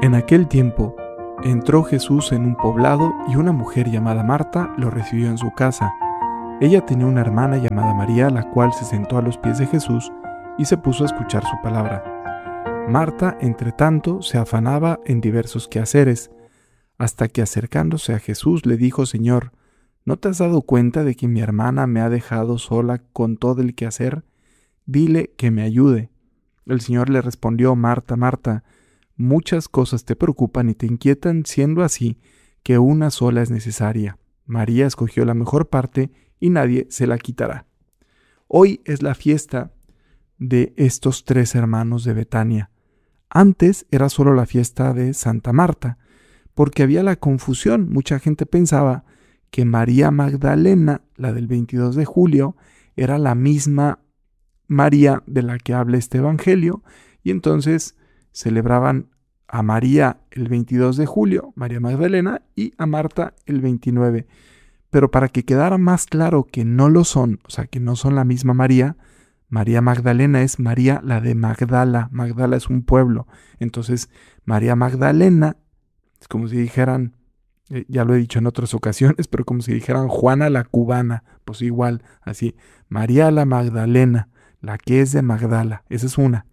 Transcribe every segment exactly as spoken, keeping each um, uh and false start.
En aquel tiempo, entró Jesús en un poblado y una mujer llamada Marta lo recibió en su casa. Ella tenía una hermana llamada María, la cual se sentó a los pies de Jesús y se puso a escuchar su palabra. Marta, entre tanto, se afanaba en diversos quehaceres, hasta que acercándose a Jesús le dijo: Señor, ¿no te has dado cuenta de que mi hermana me ha dejado sola con todo el quehacer? Dile que me ayude. El Señor le respondió: Marta, Marta, muchas cosas te preocupan y te inquietan, siendo así que una sola es necesaria. María escogió la mejor parte y nadie se la quitará. Hoy es la fiesta de estos tres hermanos de Betania. Antes era solo la fiesta de Santa Marta, porque había la confusión. Mucha gente pensaba que María Magdalena, la del veintidós de julio, era la misma María de la que habla este evangelio, y entonces celebraban a María el veintidós de julio, María Magdalena, y a Marta el veintinueve. Pero para que quedara más claro que no lo son, o sea, que no son la misma María, María Magdalena es María la de Magdala. Magdala es un pueblo. Entonces, María Magdalena es como si dijeran, eh, ya lo he dicho en otras ocasiones, pero como si dijeran Juana la cubana. Pues igual, así, María la Magdalena, la que es de Magdala. Esa es una.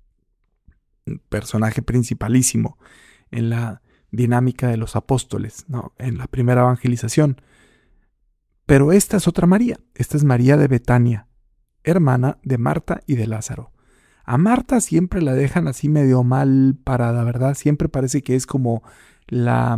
Un personaje principalísimo en la dinámica de los apóstoles, ¿no? En la primera evangelización. Pero esta es otra María. Esta es María de Betania, hermana de Marta y de Lázaro. A Marta siempre la dejan así medio mal parada, ¿verdad? Siempre parece que es como la,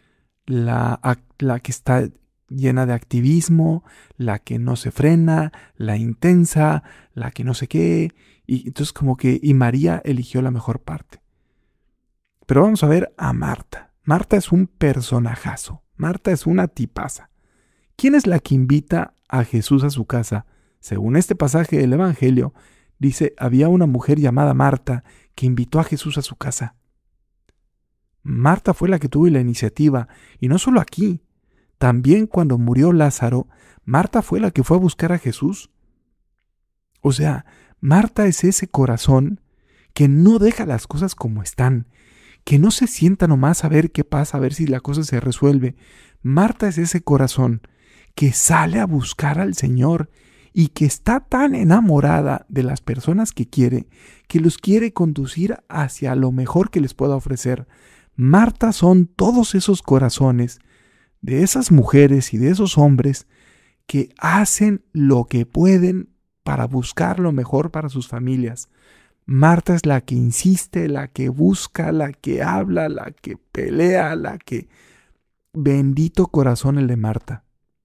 la, la que está llena de activismo, la que no se frena, la intensa, la que no sé qué. Y entonces como que, y María eligió la mejor parte. Pero vamos a ver a Marta. Marta es un personajazo. Marta es una tipaza. ¿Quién es la que invita a Jesús a su casa? Según este pasaje del Evangelio, dice, había una mujer llamada Marta que invitó a Jesús a su casa. Marta fue la que tuvo la iniciativa, y no solo aquí. También cuando murió Lázaro, Marta fue la que fue a buscar a Jesús. O sea, Marta es ese corazón que no deja las cosas como están, que no se sienta nomás a ver qué pasa, a ver si la cosa se resuelve. Marta es ese corazón que sale a buscar al Señor y que está tan enamorada de las personas que quiere, que los quiere conducir hacia lo mejor que les pueda ofrecer. Marta son todos esos corazones de esas mujeres y de esos hombres que hacen lo que pueden para buscar lo mejor para sus familias. Marta es la que insiste, la que busca, la que habla, la que pelea, la que... Bendito corazón el de Marta.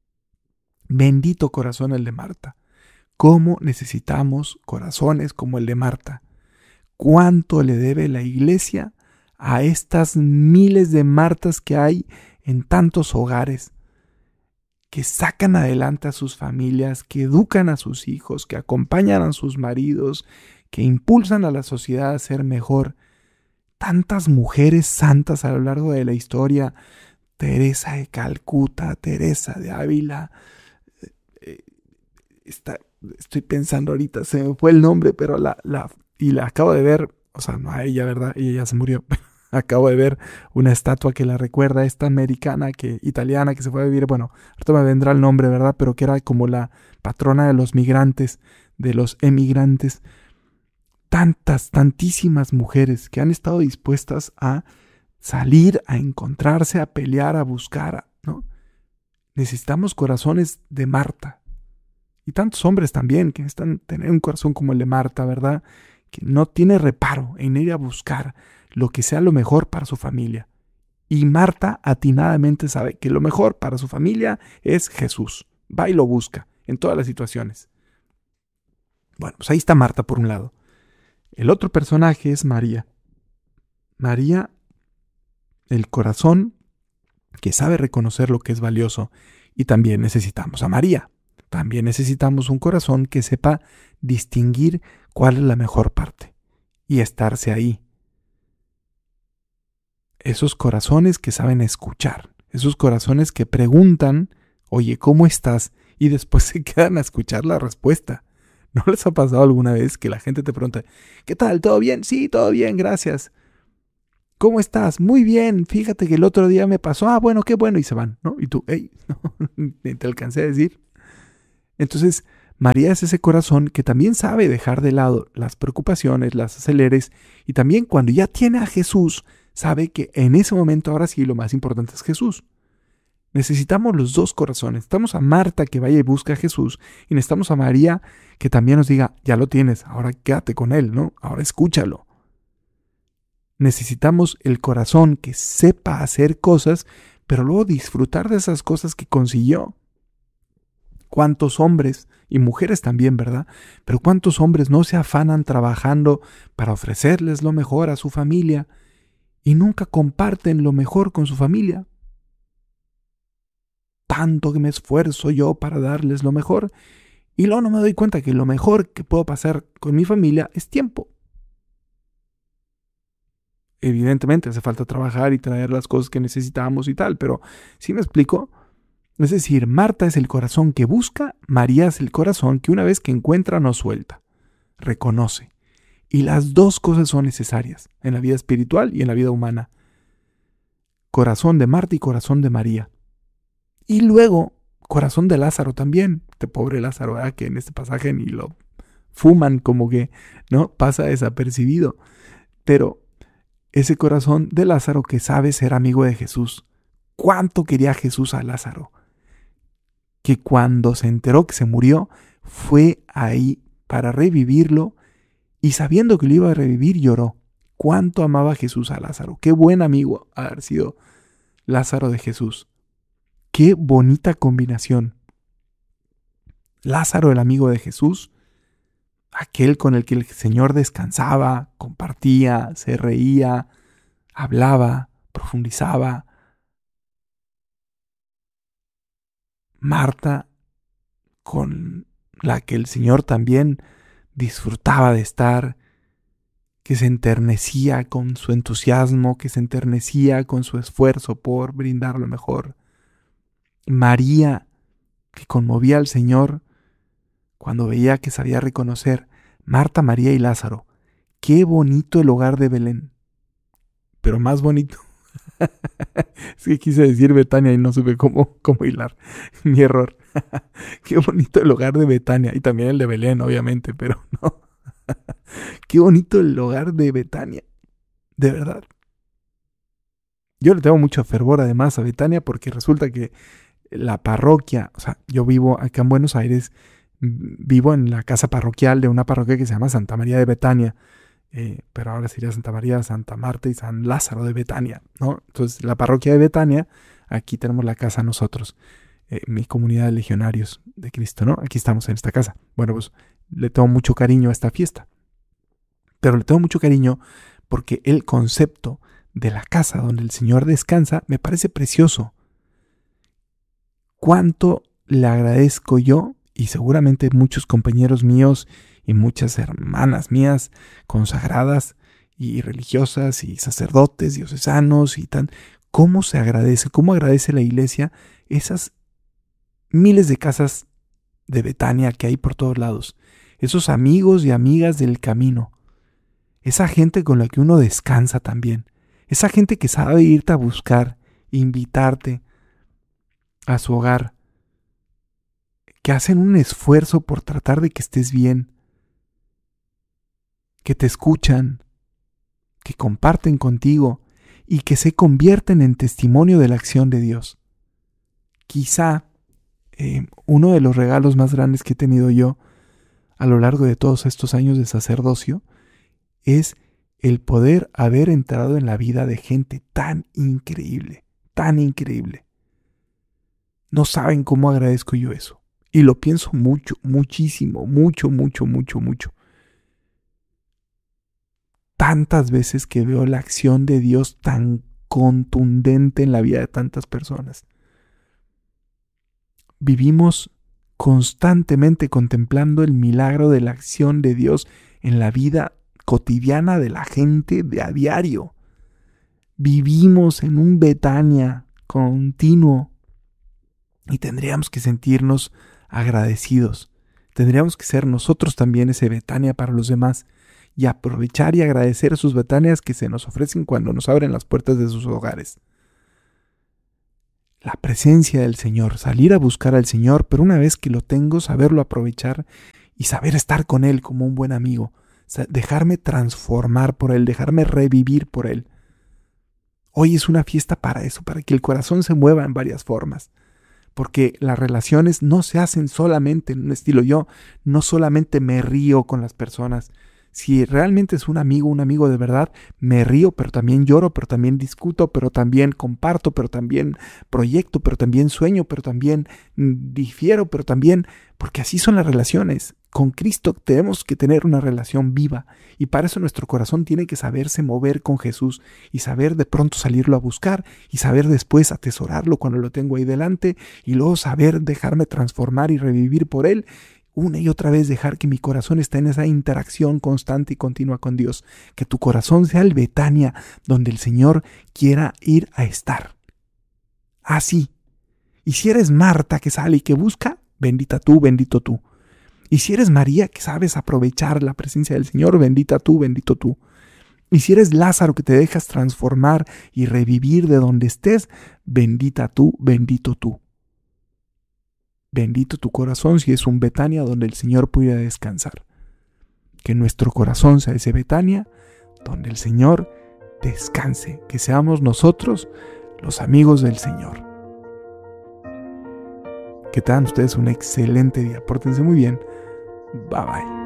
Bendito corazón el de Marta. ¿Cómo necesitamos corazones como el de Marta? ¿Cuánto le debe la iglesia a estas miles de Martas que hay en tantos hogares, que sacan adelante a sus familias, que educan a sus hijos, que acompañan a sus maridos, que impulsan a la sociedad a ser mejor? Tantas mujeres santas a lo largo de la historia, Teresa de Calcuta, Teresa de Ávila, eh, está, estoy pensando ahorita, se me fue el nombre, pero la, la, y la acabo de ver, o sea, no a ella, ¿verdad? Ella ya se murió. Acabo de ver una estatua que la recuerda, esta americana, que italiana, que se fue a vivir, bueno, ahorita me vendrá el nombre, ¿verdad? Pero que era como la patrona de los migrantes, de los emigrantes. Tantas, tantísimas mujeres que han estado dispuestas a salir, a encontrarse, a pelear, a buscar, ¿no? Necesitamos corazones de Marta. Y tantos hombres también que necesitan tener un corazón como el de Marta, ¿verdad? Que no tiene reparo en ir a buscar lo que sea lo mejor para su familia. Y Marta atinadamente sabe que lo mejor para su familia es Jesús. Va y lo busca en todas las situaciones. Bueno, pues ahí está Marta por un lado. El otro personaje es María. María, el corazón que sabe reconocer lo que es valioso. Y también necesitamos a María. También necesitamos un corazón que sepa distinguir cuál es la mejor parte y estarse ahí. Esos corazones que saben escuchar, esos corazones que preguntan, oye, ¿cómo estás? Y después se quedan a escuchar la respuesta. ¿No les ha pasado alguna vez que la gente te pregunta, ¿qué tal? ¿Todo bien? Sí, todo bien, gracias. ¿cómo estás? Muy bien, fíjate que el otro día me pasó, ah, bueno, qué bueno, y se van, ¿no? Y tú, hey, no, te alcancé a decir. Entonces, María es ese corazón que también sabe dejar de lado las preocupaciones, las aceleres, y también cuando ya tiene a Jesús, sabe que en ese momento ahora sí lo más importante es Jesús. Necesitamos los dos corazones. Necesitamos a Marta que vaya y busque a Jesús, y necesitamos a María que también nos diga, ya lo tienes, ahora quédate con él, ¿no? Ahora escúchalo. Necesitamos el corazón que sepa hacer cosas, pero luego disfrutar de esas cosas que consiguió. ¿Cuántos hombres y mujeres también, verdad? Pero cuántos hombres no se afanan trabajando para ofrecerles lo mejor a su familia y nunca comparten lo mejor con su familia? Tanto que me esfuerzo yo para darles lo mejor y luego no me doy cuenta que lo mejor que puedo pasar con mi familia es tiempo. Evidentemente hace falta trabajar y traer las cosas que necesitamos y tal, pero ¿sí me explico? Es decir, Marta es el corazón que busca, María es el corazón que una vez que encuentra no suelta, reconoce. Y las dos cosas son necesarias en la vida espiritual y en la vida humana. Corazón de Marta y corazón de María. Y luego, corazón de Lázaro también. Este pobre Lázaro, ¿verdad? Que en este pasaje ni lo fuman, como que no pasa desapercibido. Pero ese corazón de Lázaro que sabe ser amigo de Jesús. ¿Cuánto quería Jesús a Lázaro? Que cuando se enteró que se murió, fue ahí para revivirlo y sabiendo que lo iba a revivir lloró. ¿Cuánto amaba Jesús a Lázaro? Qué buen amigo haber sido Lázaro de Jesús. Qué bonita combinación. Lázaro, el amigo de Jesús, aquel con el que el Señor descansaba, compartía, se reía, hablaba, profundizaba. Marta, con la que el Señor también disfrutaba de estar, que se enternecía con su entusiasmo, que se enternecía con su esfuerzo por brindar lo mejor. María, que conmovía al Señor cuando veía que sabía reconocer. Marta, María y Lázaro. Qué bonito el hogar de Belén. Pero más bonito. Es que quise decir Betania y no supe cómo, cómo hilar. Mi error. Qué bonito el hogar de Betania. Y también el de Belén, obviamente, pero no. Qué bonito el hogar de Betania. De verdad. Yo le tengo mucho fervor además a Betania porque resulta que la parroquia, o sea, yo vivo acá en Buenos Aires, vivo en la casa parroquial de una parroquia que se llama Santa María de Betania. Eh, pero ahora sería Santa María, Santa Marta y San Lázaro de Betania, ¿no? Entonces, la parroquia de Betania, aquí tenemos la casa nosotros, eh, mi comunidad de legionarios de Cristo, ¿no? Aquí estamos en esta casa. Bueno, pues le tengo mucho cariño a esta fiesta, pero le tengo mucho cariño porque el concepto de la casa donde el Señor descansa me parece precioso. ¿Cuánto le agradezco yo y seguramente muchos compañeros míos y muchas hermanas mías consagradas y religiosas y sacerdotes diocesanos y tan, cómo se agradece, cómo agradece la iglesia esas miles de casas de Betania que hay por todos lados, esos amigos y amigas del camino, esa gente con la que uno descansa también, esa gente que sabe irte a buscar, invitarte a su hogar, que hacen un esfuerzo por tratar de que estés bien, que te escuchan, que comparten contigo y que se convierten en testimonio de la acción de Dios. Quizá eh, uno de los regalos más grandes que he tenido yo a lo largo de todos estos años de sacerdocio es el poder haber entrado en la vida de gente tan increíble, tan increíble. No saben cómo agradezco yo eso. Y lo pienso mucho, muchísimo, mucho, mucho, mucho, mucho. Tantas veces que veo la acción de Dios tan contundente en la vida de tantas personas. Vivimos constantemente contemplando el milagro de la acción de Dios en la vida cotidiana de la gente de a diario. Vivimos en un Betania continuo y tendríamos que sentirnos agradecidos. Tendríamos que ser nosotros también ese Betania para los demás. y aprovechar y agradecer sus Betanias que se nos ofrecen cuando nos abren las puertas de sus hogares. La presencia del Señor, salir a buscar al Señor, pero una vez que lo tengo, saberlo aprovechar y saber estar con Él como un buen amigo, dejarme transformar por Él, dejarme revivir por Él. Hoy es una fiesta para eso, para que el corazón se mueva en varias formas. Porque las relaciones no se hacen solamente en un estilo yo, no solamente me río con las personas. Si realmente es un amigo, un amigo de verdad, me río, pero también lloro, pero también discuto, pero también comparto, pero también proyecto, pero también sueño, pero también difiero, pero también, porque así son las relaciones. Con Cristo tenemos que tener una relación viva y para eso nuestro corazón tiene que saberse mover con Jesús y saber de pronto salirlo a buscar y saber después atesorarlo cuando lo tengo ahí delante y luego saber dejarme transformar y revivir por Él. Una y otra vez dejar que mi corazón esté en esa interacción constante y continua con Dios. Que tu corazón sea el Betania donde el Señor quiera ir a estar. Así. Y si eres Marta que sale y que busca, bendita tú, bendito tú. Y si eres María que sabes aprovechar la presencia del Señor, bendita tú, bendito tú. Y si eres Lázaro que te dejas transformar y revivir de donde estés, bendita tú, bendito tú. Bendito tu corazón si es un Betania donde el Señor pudiera descansar. Que nuestro corazón sea ese Betania donde el Señor descanse. Que seamos nosotros los amigos del Señor. Que tengan ustedes un excelente día. Pórtense muy bien. Bye bye.